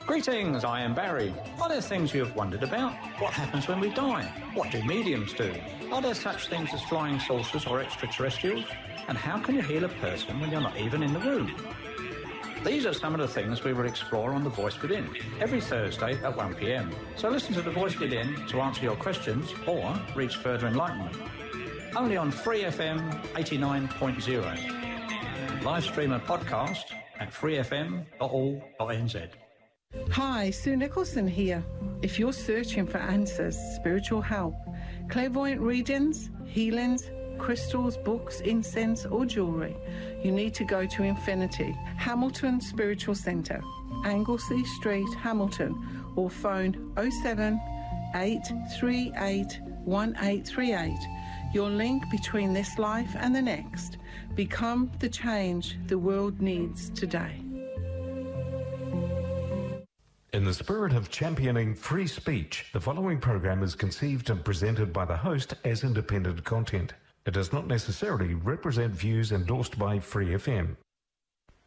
Greetings, I am Barry. Are there things you have wondered about? What happens when we die? What do mediums do? Are there such things as flying saucers or extraterrestrials? And how can you heal a person when you're not even in the room? These are some of the things we will explore on The Voice Within, every Thursday at 1 p.m. So listen to The Voice Within to answer your questions or reach further enlightenment. Only on Free FM 89.0. Live stream and podcast at freefm.org.nz. Hi, Sue Nicholson here. If you're searching for answers, spiritual help, clairvoyant readings, healings, crystals, books, incense or jewellery, you need to go to Infinity, Hamilton Spiritual Centre, Anglesey Street, Hamilton, or phone 07 838 1838. Your link between this life and the next. Become the change the world needs today. In the spirit of championing free speech, the following program is conceived and presented by the host as independent content. It does not necessarily represent views endorsed by Free FM.